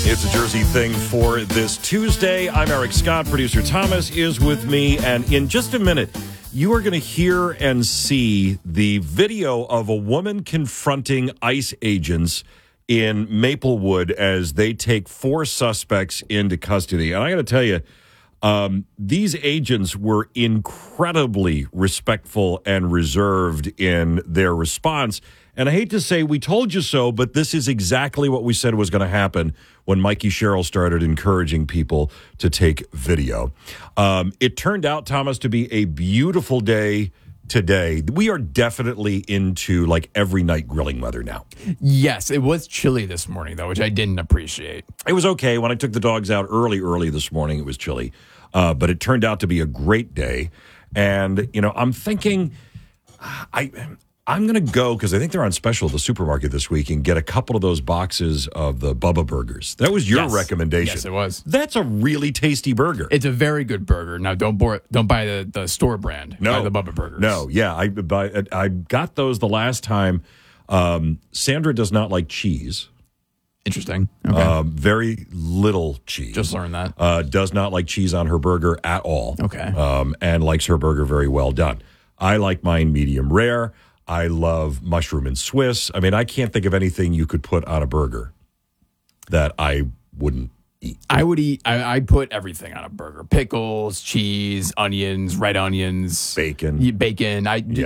It's a Jersey thing for this Tuesday. I'm Eric Scott. Producer Thomas is with me. And in just a minute, you are going to hear and see the video of a woman confronting ICE agents in Maplewood as they take 4 suspects into custody. And I got to tell you, these agents were incredibly respectful and reserved in their response. And I hate to say we told you so, but this is exactly what we said was going to happen when Mikey Sherrill started encouraging people to take video. It turned out, Thomas, to be a beautiful day today. We are definitely into like every night grilling weather now. Yes, it was chilly this morning, though, which I didn't appreciate. It was okay. When I took the dogs out early this morning, it was chilly. But it turned out to be a great day. And, you know, I'm thinking I'm going to go, because I think they're on special at the supermarket this week, and get a couple of those boxes of the Bubba Burgers. That was your recommendation. Yes, it was. That's a really tasty burger. It's a very good burger. Now, don't buy the store brand. No. Buy the Bubba Burgers. No, yeah. I got those the last time. Sandra does not like cheese. Interesting. Okay. Very little cheese. Just learned that. Does not like cheese on her burger at all. Okay. And likes her burger very well done. I like mine medium rare. I love mushroom and Swiss. I mean, I can't think of anything you could put on a burger that I wouldn't eat. I'd put everything on a burger. Pickles, cheese, onions, red onions. Bacon. Bacon.